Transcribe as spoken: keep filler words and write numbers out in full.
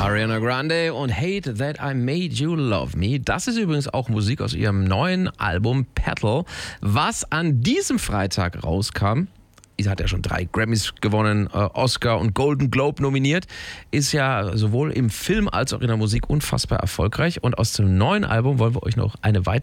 Ariana Grande und Hate That I Made You Love Me. Das ist übrigens auch Musik aus ihrem neuen Album Petal, was an diesem Freitag rauskam. Sie hat ja schon drei Grammys gewonnen, äh, Oscar und Golden Globe nominiert, ist ja sowohl im Film als auch in der Musik unfassbar erfolgreich. Und aus dem neuen Album wollen wir euch noch eine weitere